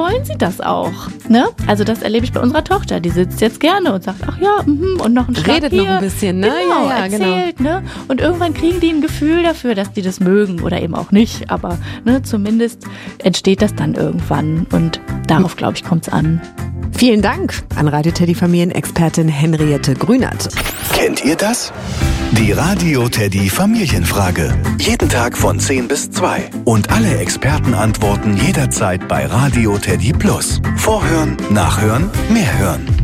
wollen sie das auch. Ne? Also das erlebe ich bei unserer Tochter. Die sitzt jetzt gerne und sagt, ach ja, und noch ein Schlag Redet hier. noch ein bisschen, ne? Genau, Ja, erzählt, genau. Ne? Und irgendwann kriegen die ein Gefühl dafür, dass die das mögen oder eben auch nicht. Aber ne, zumindest entsteht das dann irgendwann und darauf, glaube ich, kommt es an. Vielen Dank an Radio Teddy Familienexpertin Henriette Grünert. Kennt ihr das? Die Radio Teddy Familienfrage. Jeden Tag von 10 bis 2. Und alle Experten antworten jederzeit bei Radio Teddy Plus. Vorhören, nachhören, mehr hören.